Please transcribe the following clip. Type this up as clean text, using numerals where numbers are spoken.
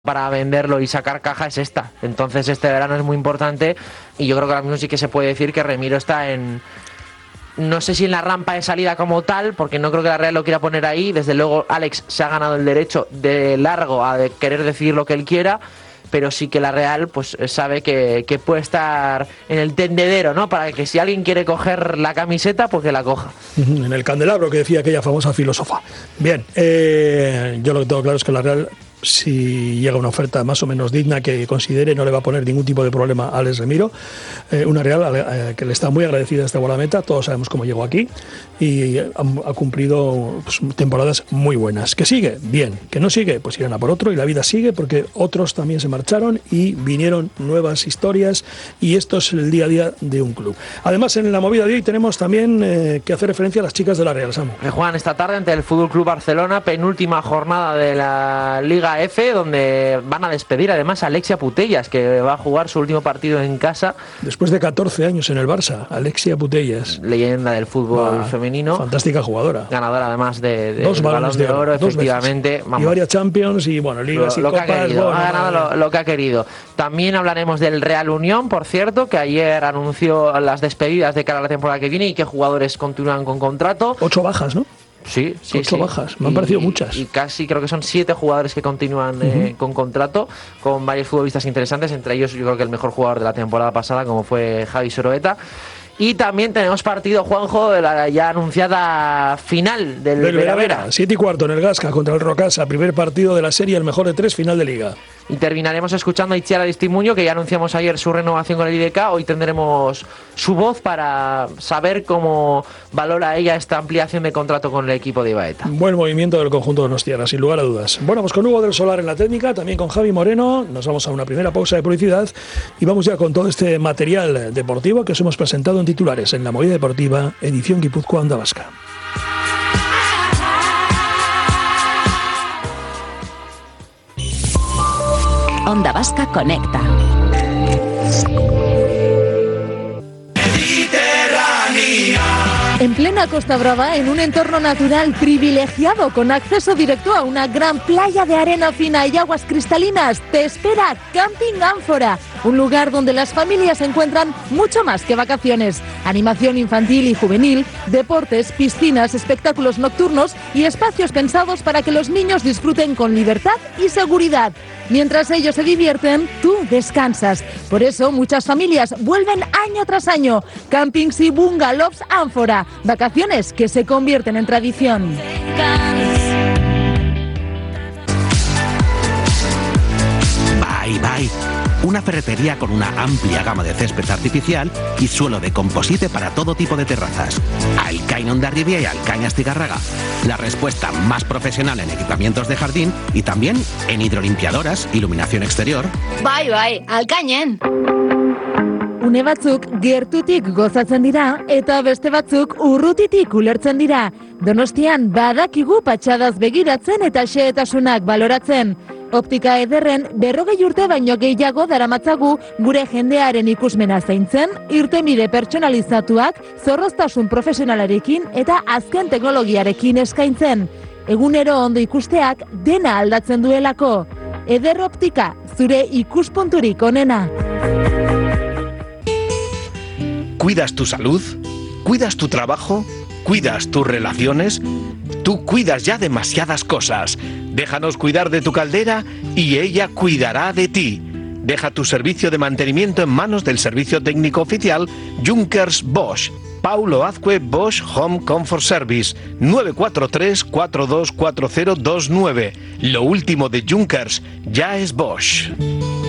para venderlo y sacar caja es esta. Entonces este verano es muy importante y yo creo que ahora mismo sí que se puede decir que Remiro está en... No sé si en la rampa de salida como tal, porque no creo que la Real lo quiera poner ahí. Desde luego Alex se ha ganado el derecho de largo a querer decidir lo que él quiera, pero sí que la Real pues sabe que puede estar en el tendedero, ¿no? Para que si alguien quiere coger la camiseta, pues que la coja. En el candelabro que decía aquella famosa filósofa. Bien, yo lo que tengo claro es que la Real, si llega una oferta más o menos digna que considere, no le va a poner ningún tipo de problema a Alex Remiro. Una Real que le está muy agradecida a este guardameta. Todos sabemos cómo llegó aquí y ha cumplido pues, temporadas muy buenas. ¿Que sigue? Bien. ¿Que no sigue? Pues irán a por otro y la vida sigue, porque otros también se marcharon y vinieron nuevas historias, y esto es el día a día de un club. Además, en la movida de hoy tenemos también que hacer referencia a las chicas de la Real, Samu. Que juegan esta tarde ante el Fútbol Club Barcelona, penúltima jornada de la Liga F, donde van a despedir además a Alexia Putellas, que va a jugar su último partido en casa. Después de 14 años en el Barça, Alexia Putellas. Leyenda del fútbol femenino. Fantástica jugadora. Ganadora además de dos Balón de Oro, efectivamente. Y varias Champions y bueno, ligas y copas. Ha ganado lo que ha querido. También hablaremos del Real Unión, por cierto, que ayer anunció las despedidas de cara a la temporada que viene y qué jugadores continúan con contrato. 8 bajas, ¿no? Sí. 8 bajas, me han parecido muchas. Y casi creo que son 7 jugadores que continúan con contrato, con varios futbolistas interesantes, entre ellos yo creo que el mejor jugador de la temporada pasada, como fue Javi Soroeta. Y también tenemos partido, Juanjo, de la ya anunciada final del Vera-Vera. 7:15 en el Gasca contra el Rocasa, primer partido de la serie, el mejor de 3, final de Liga. Y terminaremos escuchando a Itziar Aristimuño, que ya anunciamos ayer su renovación con el IDK. Hoy tendremos su voz para saber cómo valora ella esta ampliación de contrato con el equipo de Ibaeta. Buen movimiento del conjunto de Donostiarra, sin lugar a dudas. Bueno, pues con Hugo del Solar en la técnica, también con Javi Moreno. Nos vamos a una primera pausa de publicidad y vamos ya con todo este material deportivo que os hemos presentado en titulares en la Movida Deportiva, edición Guipúzcoa Onda Vasca. Onda Vasca conecta. En plena Costa Brava, en un entorno natural privilegiado con acceso directo a una gran playa de arena fina y aguas cristalinas, te espera Camping Ánfora, un lugar donde las familias encuentran mucho más que vacaciones. Animación infantil y juvenil, deportes, piscinas, espectáculos nocturnos y espacios pensados para que los niños disfruten con libertad y seguridad. Mientras ellos se divierten, tú descansas. Por eso muchas familias vuelven año tras año. Campings y bungalows Ánfora. Vacaciones que se convierten en tradición. Bye. Una ferretería con una amplia gama de césped artificial y suelo de composite para todo tipo de terrazas. Alcain Hondarribia y Alcain Astigarraga. La respuesta más profesional en equipamientos de jardín y también en hidrolimpiadoras, iluminación exterior. Bai, Alcainen. Une batzuk gertutik gozatzen dira eta beste batzuk urrutitik ulertzen dira. Donostian badakigu patxadaz begiratzen eta xehetasunak baloratzen. Optika ederren 40 urte baino gehiago daramatzagu gure jendearen ikusmena zaintzen, irtenbide pertsonalizatuak, zorroztasun profesionalarekin eta azken teknologiarekin eskaintzen. Egunero ondo ikusteak dena aldatzen duelako. Eder Optika, zure ikuspunturik onena. ¿Cuidas tu salud? ¿Cuidas tu trabajo? ¿Cuidas tus relaciones? Tú cuidas ya demasiadas cosas. Déjanos cuidar de tu caldera y ella cuidará de ti. Deja tu servicio de mantenimiento en manos del servicio técnico oficial Junkers Bosch. Paulo Azcue Bosch Home Comfort Service, 943-424029. Lo último de Junkers ya es Bosch.